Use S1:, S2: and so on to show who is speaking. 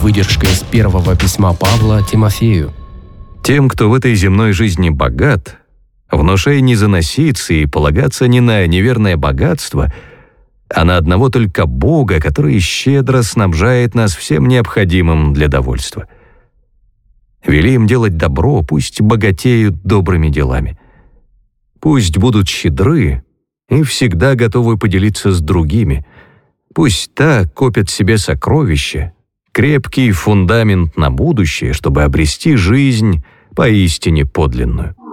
S1: Выдержка из первого письма Павла Тимофею.
S2: «Тем, кто в этой земной жизни богат, внушай не заноситься и полагаться не на неверное богатство, а на одного только Бога, который щедро снабжает нас всем необходимым для довольства. Вели им делать добро, пусть богатеют добрыми делами. Пусть будут щедры и всегда готовы поделиться с другими. Пусть так копят себе сокровища, крепкий фундамент на будущее, чтобы обрести жизнь поистине подлинную».